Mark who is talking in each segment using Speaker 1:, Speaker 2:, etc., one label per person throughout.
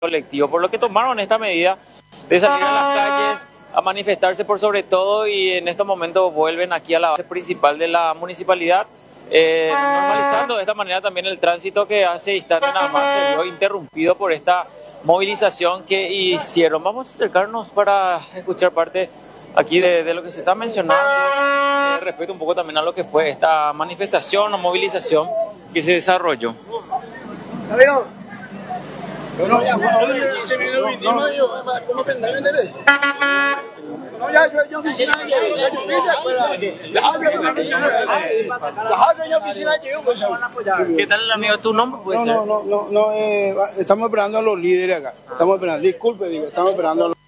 Speaker 1: colectivo, por lo que tomaron esta medida de salir a las calles a manifestarse por sobre todo, y en estos momentos vuelven aquí a la base principal de la municipalidad, normalizando de esta manera también el tránsito que hace instantes nada más se vio interrumpido por esta movilización que hicieron. Vamos a acercarnos para escuchar parte aquí de lo que se está mencionando respecto un poco también a lo que fue esta manifestación o movilización que se desarrolló. ¿Qué tal, amigo? ¿Tu nombre puede ser?
Speaker 2: No, estamos esperando a los líderes acá. Estamos esperando, disculpe, digo, estamos esperando a los...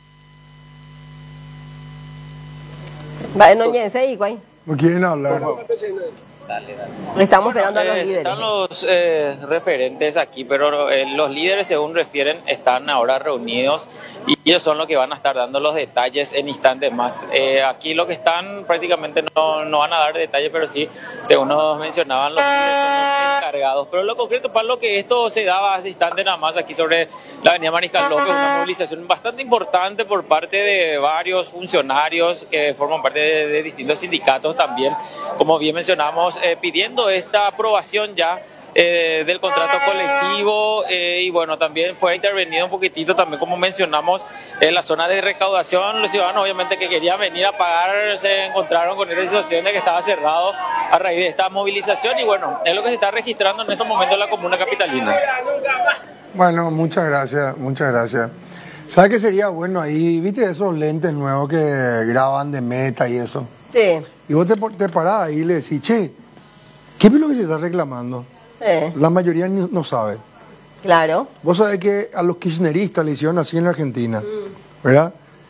Speaker 3: ¿No quieren hablar?
Speaker 1: Dale.
Speaker 4: Estamos esperando a los líderes.
Speaker 1: Están los referentes aquí, pero los líderes, según refieren, están ahora reunidos y ellos son los que van a estar dando los detalles en instantes más. Aquí lo que están prácticamente no van a dar detalles, pero sí, según nos mencionaban, los líderes son los encargados. Pero lo concreto, para lo que esto se daba hace instantes nada más aquí sobre la avenida Mariscal López, una movilización bastante importante por parte de varios funcionarios que forman parte de distintos sindicatos también, como bien mencionamos, pidiendo esta aprobación ya del contrato colectivo, y bueno, también fue intervenido un poquitito también, como mencionamos, en la zona de recaudación. Los ciudadanos obviamente que querían venir a pagar se encontraron con esta situación de que estaba cerrado a raíz de esta movilización, y bueno, es lo que se está registrando en estos momentos en la comuna capitalina.
Speaker 3: Bueno, muchas gracias, muchas gracias. ¿Sabes qué sería bueno ahí? ¿Viste esos lentes nuevos que graban de meta y eso?
Speaker 4: Sí.
Speaker 3: Y vos te parás ahí y le decís, che, ¿qué es lo que se está reclamando?
Speaker 4: Sí.
Speaker 3: La mayoría no sabe.
Speaker 4: Claro.
Speaker 3: Vos sabés que a los kirchneristas le hicieron así en la Argentina, ¿verdad?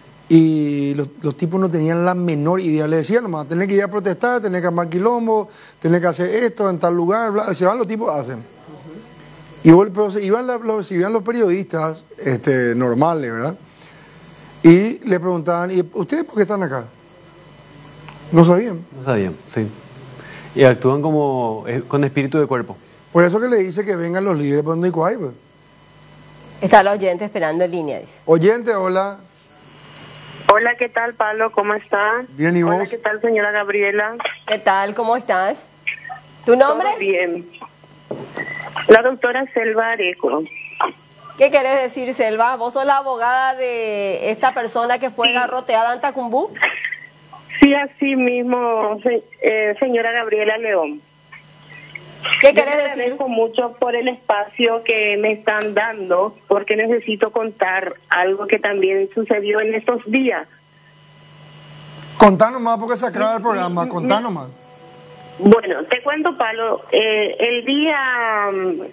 Speaker 3: Y los tipos no tenían la menor idea. Le decían nomás, tenés que ir a protestar, tenés que armar quilombo, tenés que hacer esto en tal lugar, bla. Se van los tipos, hacen. Y pero se iban los periodistas normales, ¿verdad? Y le preguntaban, ¿y ustedes por qué están acá? ¿No sabían?
Speaker 5: No sabían, sí. Y actúan como con espíritu de cuerpo.
Speaker 3: Por eso que le dice que vengan los líderes, pues no hay cuál, pues.
Speaker 4: Está la oyente esperando en línea, dice.
Speaker 3: Oyente, hola.
Speaker 6: Hola, ¿qué tal, Pablo? ¿Cómo está?
Speaker 3: Bien, ¿y vos?
Speaker 6: Hola, ¿qué tal, señora Gabriela?
Speaker 4: ¿Qué tal? ¿Cómo estás? ¿Tu nombre?
Speaker 6: Todo bien. La doctora Selva Areco.
Speaker 4: ¿Qué querés decir, Selva? ¿Vos sos la abogada de esta persona que fue garroteada en Tacumbú?
Speaker 6: Sí, así mismo, señora Gabriela León.
Speaker 4: ¿Qué
Speaker 6: Yo
Speaker 4: querés
Speaker 6: le
Speaker 4: decir?
Speaker 6: agradezco mucho por el espacio que me están dando, porque necesito contar algo que también sucedió en estos días.
Speaker 3: Contanos más porque se acaba el programa, contanos más.
Speaker 6: Bueno, te cuento, Pablo, el día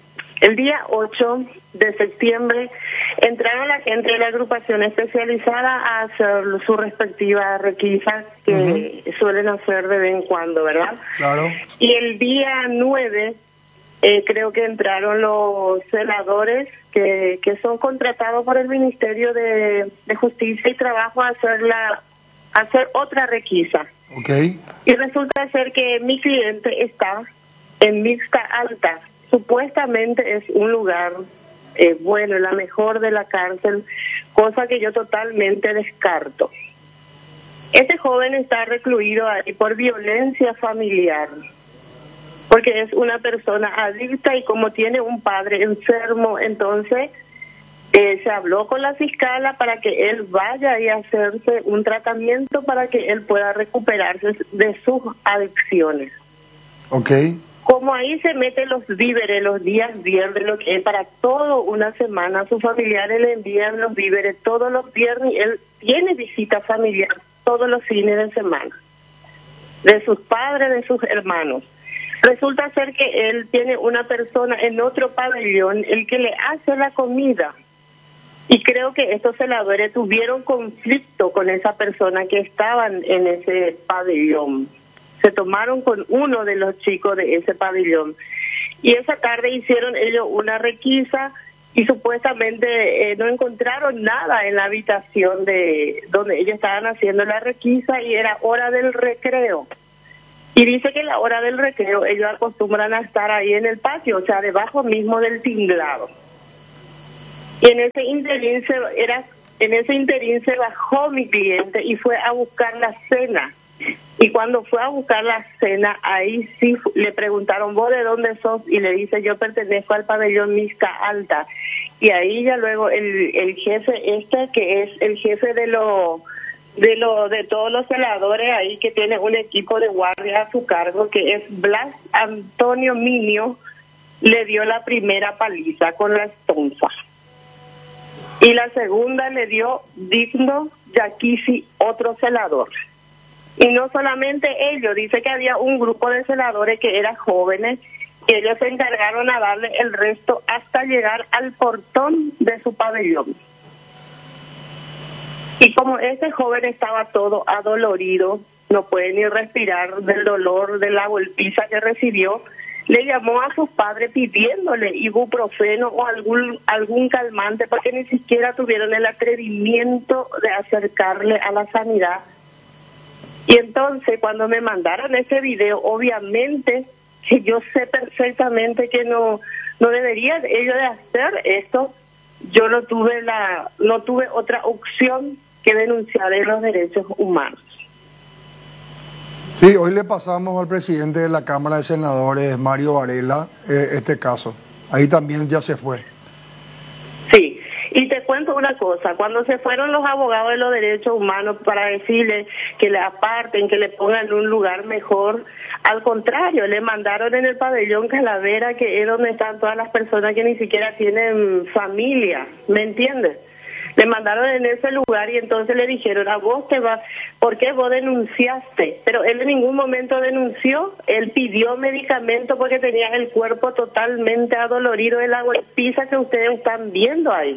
Speaker 6: 8 de septiembre entraron la gente de la agrupación especializada a hacer su respectiva requisa que suelen hacer de vez en cuando, ¿verdad?
Speaker 3: Claro.
Speaker 6: Y el día 9 creo que entraron los celadores que son contratados por el Ministerio de Justicia y Trabajo a hacer otra requisa.
Speaker 3: Ok.
Speaker 6: Y resulta ser que mi cliente está en Mixta Alta. Supuestamente es un lugar bueno, la mejor de la cárcel, cosa que yo totalmente descarto. Este joven está recluido ahí por violencia familiar, porque es una persona adicta y como tiene un padre enfermo, entonces se habló con la fiscala para que él vaya y hacerse un tratamiento para que él pueda recuperarse de sus adicciones.
Speaker 3: Ok.
Speaker 6: Como ahí se meten los víveres los días viernes, lo que es para toda una semana, sus familiares le envían los víveres todos los viernes, él tiene visita familiar todos los fines de semana, de sus padres, de sus hermanos. Resulta ser que él tiene una persona en otro pabellón, el que le hace la comida. Y creo que estos celadores tuvieron conflicto con esa persona que estaban en ese pabellón. Se tomaron con uno de los chicos de ese pabellón. Y esa tarde hicieron ellos una requisa y supuestamente no encontraron nada en la habitación de donde ellos estaban haciendo la requisa y era hora del recreo. Y dice que la hora del recreo ellos acostumbran a estar ahí en el patio, o sea, debajo mismo del tinglado. Y en ese interín se bajó mi cliente y fue a buscar la cena. Y cuando fue a buscar la cena, ahí sí le preguntaron, ¿vos de dónde sos? Y le dice, yo pertenezco al pabellón Mixta Alta. Y ahí ya luego el jefe que es el jefe de todos los celadores ahí, que tiene un equipo de guardia a su cargo, que es Blas Antonio Minio, le dio la primera paliza con la esponja. Y la segunda le dio Digno Yaquisi, otro celador. Y no solamente ellos, dice que había un grupo de celadores que eran jóvenes, que ellos se encargaron a darle el resto hasta llegar al portón de su pabellón. Y como ese joven estaba todo adolorido, no puede ni respirar del dolor de la golpiza que recibió, le llamó a sus padres pidiéndole ibuprofeno o algún calmante, porque ni siquiera tuvieron el atrevimiento de acercarle a la sanidad. Y entonces cuando me mandaron ese video, obviamente que yo sé perfectamente que no deberían ellos de hacer esto, yo no tuve otra opción que denunciar los derechos humanos.
Speaker 3: Sí, hoy le pasamos al presidente de la Cámara de Senadores, Mario Varela, este caso. Ahí también ya se fue.
Speaker 6: Sí, y te cuento una cosa, cuando se fueron los abogados de los derechos humanos para decirle que le aparten, que le pongan en un lugar mejor, al contrario, le mandaron en el pabellón Calavera, que es donde están todas las personas que ni siquiera tienen familia, ¿me entiendes? Le mandaron en ese lugar y entonces le dijeron, a vos te va, ¿por qué vos denunciaste? Pero él en ningún momento denunció, él pidió medicamento porque tenía el cuerpo totalmente adolorido de la golpiza que ustedes están viendo ahí.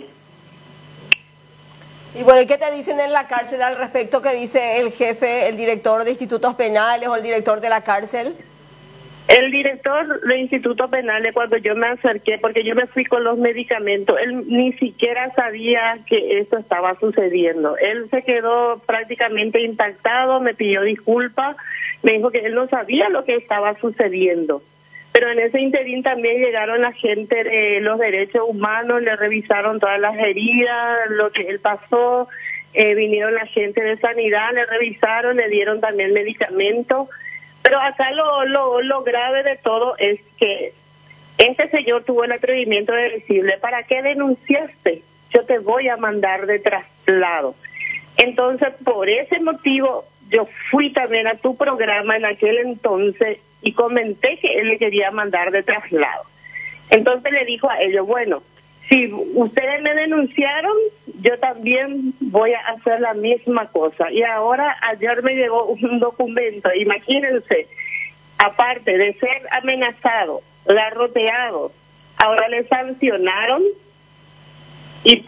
Speaker 4: Y bueno, ¿y qué te dicen en la cárcel al respecto? ¿Qué dice el jefe, el director de institutos penales o el director de la cárcel?
Speaker 6: El director de Instituto Penal, cuando yo me acerqué, porque yo me fui con los medicamentos, él ni siquiera sabía que esto estaba sucediendo. Él se quedó prácticamente impactado, me pidió disculpas, me dijo que él no sabía lo que estaba sucediendo. Pero en ese interín también llegaron la gente de los derechos humanos, le revisaron todas las heridas, lo que él pasó, vinieron la gente de sanidad, le revisaron, le dieron también medicamentos. Pero acá lo grave de todo es que este señor tuvo el atrevimiento de decirle, ¿para qué denunciaste? Yo te voy a mandar de traslado. Entonces, por ese motivo, yo fui también a tu programa en aquel entonces y comenté que él le quería mandar de traslado. Entonces le dijo a ellos, bueno, si ustedes me denunciaron, yo también voy a hacer la misma cosa. Y ahora, ayer me llegó un documento, imagínense, aparte de ser amenazado, garroteado, ahora le sancionaron y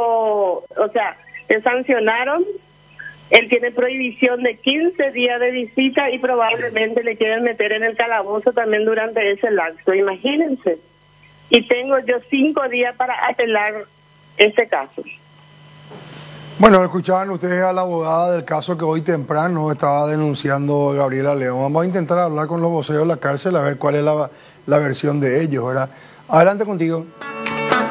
Speaker 6: le sancionaron, él tiene prohibición de 15 días de visita y probablemente le quieren meter en el calabozo también durante ese lapso, imagínense. Y tengo yo 5 días para apelar este caso.
Speaker 3: Bueno, escuchaban ustedes a la abogada del caso que hoy temprano estaba denunciando Gabriela León. Vamos a intentar hablar con los voceros de la cárcel a ver cuál es la versión de ellos, ¿verdad? Adelante contigo.